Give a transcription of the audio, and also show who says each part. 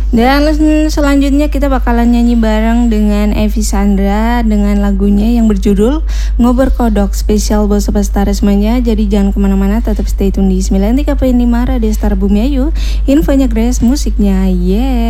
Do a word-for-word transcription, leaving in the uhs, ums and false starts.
Speaker 1: Dan selanjutnya kita bakalan nyanyi bareng dengan Evi Sandra dengan lagunya yang berjudul Ngobrol Kodok, spesial buat sobat Star semuanya. Jadi jangan kemana-mana, tetap stay tune di sembilan puluh tiga koma lima Radio Star Bumi Ayu. Infonya Grace, musiknya yeah.